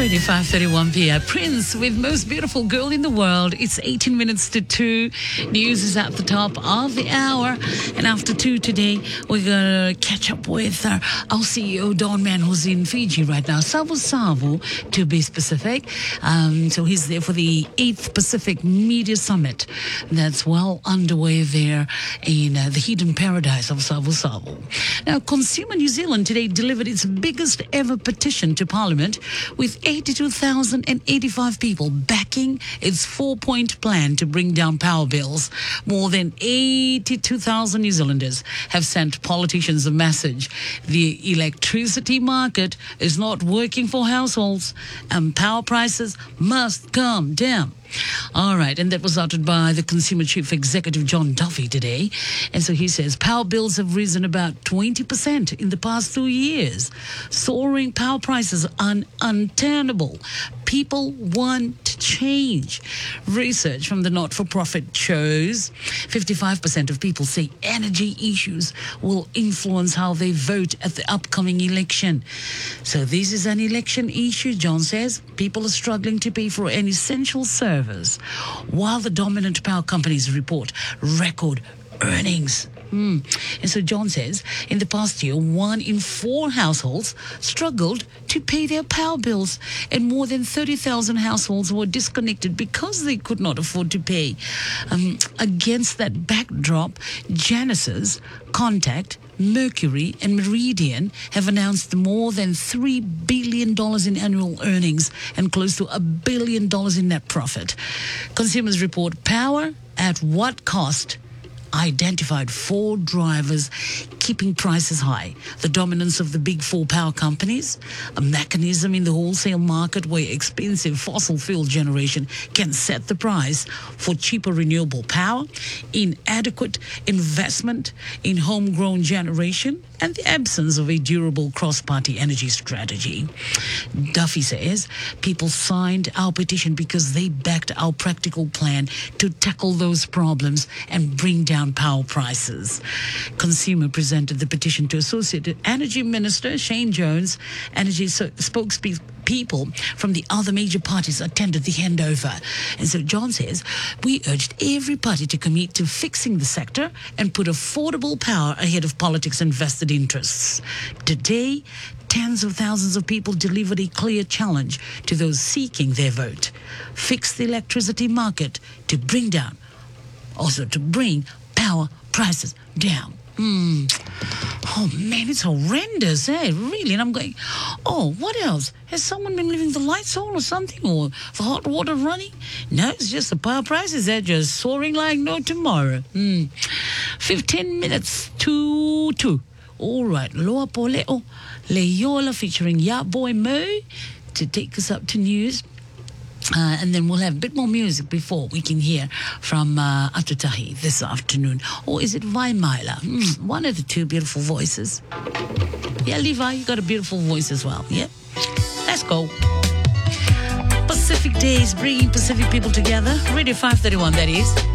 Already 5:31 p.m. Prince with Most Beautiful Girl in the World. It's 18 minutes to 2. News is at the top of the hour. And after 2 today, we're going to catch up with our CEO, Don Man, who's in Fiji right now. Savu Savu, to be specific. So he's there for the 8th Pacific Media Summit that's well underway there in the hidden paradise of Savu Savu. Now, Consumer New Zealand today delivered its biggest ever petition to Parliament, with 82,085 people backing its 4-point plan to bring down power bills. More than 82,000 New Zealanders have sent politicians a message. The electricity market is not working for households, and power prices must come down. All right, and that was uttered by the Consumer Chief Executive John Duffy today. And so he says power bills have risen about 20% in the past 2 years. Soaring power prices are untenable. People want to change. Research from the not-for-profit shows 55% of people say energy issues will influence how they vote at the upcoming election. So this is an election issue, John says. People are struggling to pay for an essential service, while the dominant power companies report record earnings. And so John says, in the past year, 1 in 4 households struggled to pay their power bills, and more than 30,000 households were disconnected because they could not afford to pay. Against that backdrop, Genesis, Contact, Mercury and Meridian have announced more than $3 billion in annual earnings and close to $1 billion in net profit. Consumers report power at what cost identified 4 drivers keeping prices high: the dominance of the big 4 power companies, a mechanism in the wholesale market where expensive fossil fuel generation can set the price for cheaper renewable power, inadequate investment in homegrown generation, and the absence of a durable cross-party energy strategy. Duffy says people signed our petition because they backed our practical plan to tackle those problems and bring down power prices. Consumer presented the petition to Associate Energy Minister Shane Jones. Energy spokespeople from the other major parties attended the handover. And so John says, we urged every party to commit to fixing the sector and put affordable power ahead of politics and vested interests. Today, tens of thousands of people delivered a clear challenge to those seeking their vote. Fix the electricity market to bring power prices down. Oh man, it's horrendous, really. And I'm going, oh, what else? Has someone been leaving the lights on or something, or the hot water running? No, it's just the power prices. They're just soaring like no tomorrow. 15 minutes to 2. All right, Loa Poleo Leola featuring Ya Boy Mo to take us up to news. And then we'll have a bit more music before we can hear from Atutahi this afternoon. Or is it Vaimala? One of the two beautiful voices. Yeah, Levi, you got a beautiful voice as well. Yeah, let's go. Pacific Days, bringing Pacific people together. Radio 531, that is.